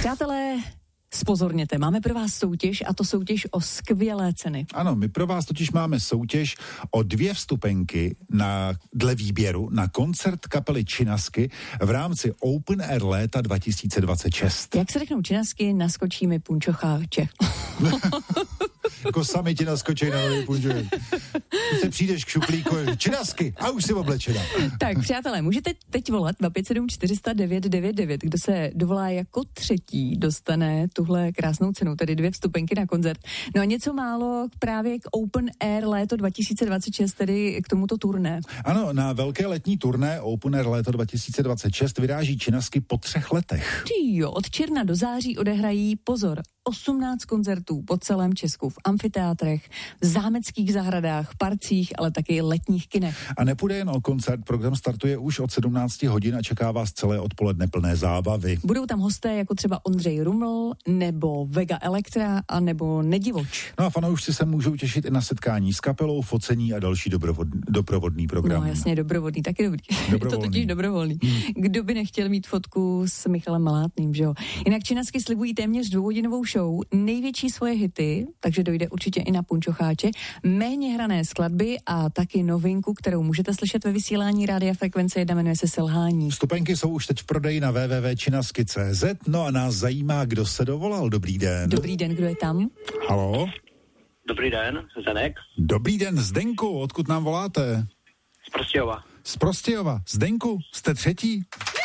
Přátelé, spozorněte, máme pro vás soutěž a to soutěž o skvělé ceny. Ano, my pro vás totiž máme soutěž o 2 vstupenky dle výběru na koncert kapely Činasky v rámci Open Air léta 2026. Jak se řeknou Činasky, naskočí mi punčocháče. Jako sami ti naskočí na nový punčocháč. Když se přijdeš k šuplíku, Činasky a už jsi oblečena. Tak, přátelé, můžete teď volat 257 400 999. Kdo se dovolá jako třetí, dostane tuhle krásnou cenu, tedy 2 vstupenky na koncert. No a něco málo právě k Open Air léto 2026, tedy k tomuto turné. Ano, na velké letní turné Open Air léto 2026 vyráží Činasky po 3 letech. Jo, od června do září odehrají, pozor, 18 koncertů po celém Česku v amfiteátrech, v zámeckých zahradách, parcích, ale taky letních kinech. A nepůjde jen o koncert, program startuje už od 17 hodin a čeká vás celé odpoledne plné zábavy. Budou tam hosté jako třeba Ondřej Ruml, nebo Vega Elektra, a nebo Nedivoč. No a fanoušci se můžou těšit i na setkání s kapelou, focení a další doprovodný program. No jasně, doprovodný, taky dobrý. Je to totiž dobrovolný. Kdo by nechtěl mít fotku s Michalem Malátným, že jo? Jinak Činasky slibují téměř 2hodinovou show, největší svoje hity, takže dojde určitě i na punčocháče, méně hrané skladby a taky novinku, kterou můžete slyšet ve vysílání Rádia Frekvence 1, jmenuje se Selhání. Vstupenky jsou už teď v prodeji na www.činasky.cz. No a nás zajímá, kdo se dovolal. Dobrý den. Dobrý den, kdo je tam? Haló? Dobrý den, Zdeněk. Dobrý den, Zdenku, odkud nám voláte? Z Prostějova. Z Prostějova. Zdenku, jste třetí?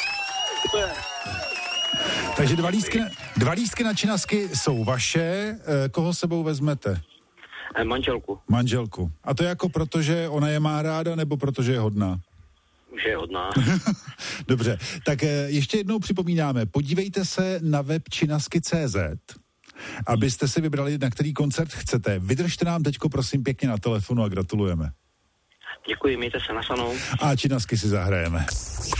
Takže 2 lístky na Činasky jsou vaše. Koho sebou vezmete? Manželku. A to jako protože ona je má ráda, nebo protože je hodná? Už je hodná. Dobře, tak ještě jednou připomínáme, podívejte se na web činasky.cz, abyste si vybrali, na který koncert chcete. Vydržte nám teďko prosím pěkně na telefonu a gratulujeme. Děkuji, mějte se, nasledanou. A Činasky si zahrajeme.